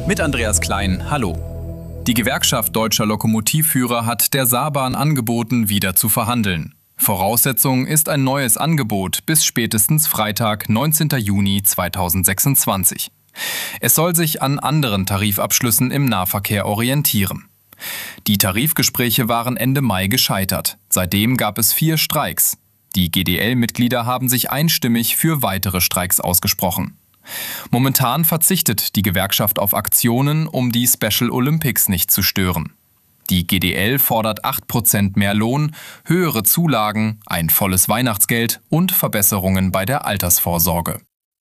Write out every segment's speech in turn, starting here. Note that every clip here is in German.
Mit Andreas Klein, hallo. Die Gewerkschaft Deutscher Lokomotivführer hat der Saarbahn angeboten, wieder zu verhandeln. Voraussetzung ist ein neues Angebot bis spätestens Freitag, 19. Juni 2026. Es soll sich an anderen Tarifabschlüssen im Nahverkehr orientieren. Die Tarifgespräche waren Ende Mai gescheitert. Seitdem gab es 4 Streiks. Die GdL-Mitglieder haben sich einstimmig für weitere Streiks ausgesprochen. Momentan verzichtet die Gewerkschaft auf Aktionen, um die Special Olympics nicht zu stören. Die GdL fordert 8% mehr Lohn, höhere Zulagen, ein volles Weihnachtsgeld und Verbesserungen bei der Altersvorsorge.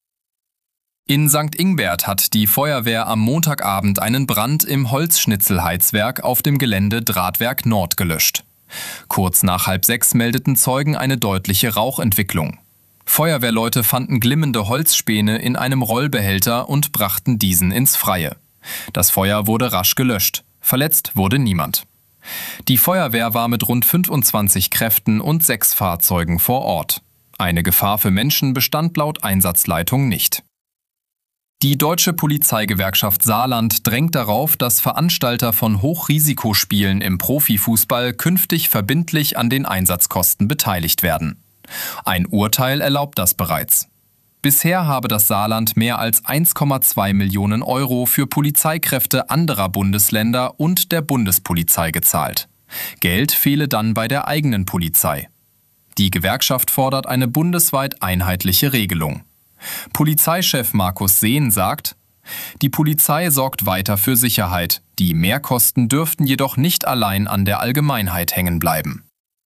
In St. Ingbert hat die Feuerwehr am Montagabend einen Brand im Holzschnitzelheizwerk auf dem Gelände Drahtwerk Nord gelöscht. Kurz nach 5:30 meldeten Zeugen eine deutliche Rauchentwicklung. Feuerwehrleute fanden glimmende Holzspäne in einem Rollbehälter und brachten diesen ins Freie. Das Feuer wurde rasch gelöscht. Verletzt wurde niemand. Die Feuerwehr war mit rund 25 Kräften und 6 Fahrzeugen vor Ort. Eine Gefahr für Menschen bestand laut Einsatzleitung nicht. Die Deutsche Polizeigewerkschaft Saarland drängt darauf, dass Veranstalter von Hochrisikospielen im Profifußball künftig verbindlich an den Einsatzkosten beteiligt werden. Ein Urteil erlaubt das bereits. Bisher habe das Saarland mehr als 1,2 Millionen Euro für Polizeikräfte anderer Bundesländer und der Bundespolizei gezahlt. Geld fehle dann bei der eigenen Polizei. Die Gewerkschaft fordert eine bundesweit einheitliche Regelung. Polizeichef Markus Sehn sagt, die Polizei sorgt weiter für Sicherheit. Die Mehrkosten dürften jedoch nicht allein an der Allgemeinheit hängen bleiben.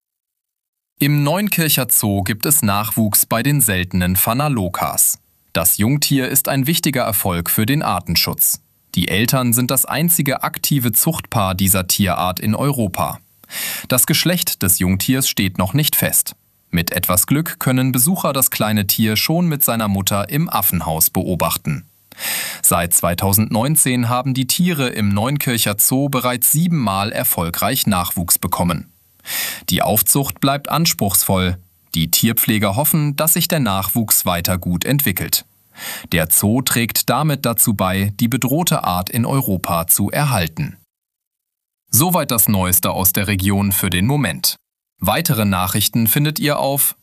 Im Neunkircher Zoo gibt es Nachwuchs bei den seltenen Phanerokas. Das Jungtier ist ein wichtiger Erfolg für den Artenschutz. Die Eltern sind das einzige aktive Zuchtpaar dieser Tierart in Europa. Das Geschlecht des Jungtiers steht noch nicht fest. Mit etwas Glück können Besucher das kleine Tier schon mit seiner Mutter im Affenhaus beobachten. Seit 2019 haben die Tiere im Neunkircher Zoo bereits 7-mal erfolgreich Nachwuchs bekommen. Die Aufzucht bleibt anspruchsvoll. Die Tierpfleger hoffen, dass sich der Nachwuchs weiter gut entwickelt. Der Zoo trägt damit dazu bei, die bedrohte Art in Europa zu erhalten. Soweit das Neueste aus der Region für den Moment. Weitere Nachrichten findet ihr auf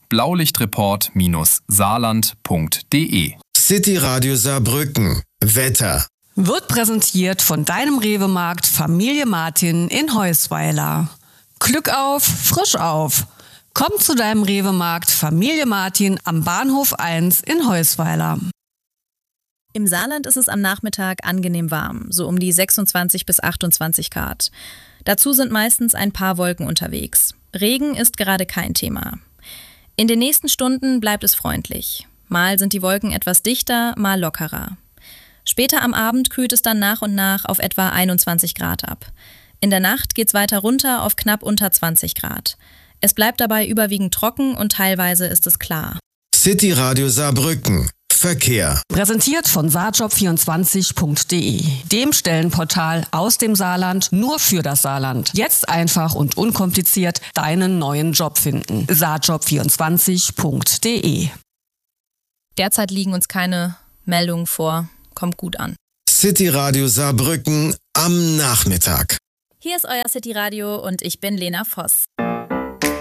blaulichtreport-saarland.de. City Radio Saarbrücken. Wetter. Wird präsentiert von deinem Rewe-Markt Familie Martin in Heusweiler. Glück auf, frisch auf. Komm zu deinem Rewe-Markt Familie Martin am Bahnhof 1 in Heusweiler. Im Saarland ist es am Nachmittag angenehm warm, so um die 26 bis 28 Grad. Dazu sind meistens ein paar Wolken unterwegs. Regen ist gerade kein Thema. In den nächsten Stunden bleibt es freundlich. Mal sind die Wolken etwas dichter, mal lockerer. Später am Abend kühlt es dann nach und nach auf etwa 21 Grad ab. In der Nacht geht's weiter runter auf knapp unter 20 Grad. Es bleibt dabei überwiegend trocken und teilweise ist es klar. City Radio Saarbrücken. Verkehr. Präsentiert von saarjob24.de, dem Stellenportal aus dem Saarland nur für das Saarland. Jetzt einfach und unkompliziert deinen neuen Job finden. saarjob24.de. Derzeit liegen uns keine Meldungen vor. Kommt gut an. City Radio Saarbrücken am Nachmittag. Hier ist euer City Radio und ich bin Lena Voss.